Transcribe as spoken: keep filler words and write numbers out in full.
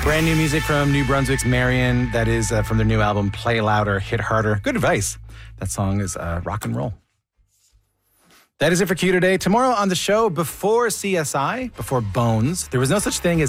Brand new music from New Brunswick's Marion. That is uh, from their new album, Play Louder, Hit Harder. Good advice. That song is uh, rock and roll. That is it for Q today. Tomorrow on the show, before C S I, before Bones, there was no such thing as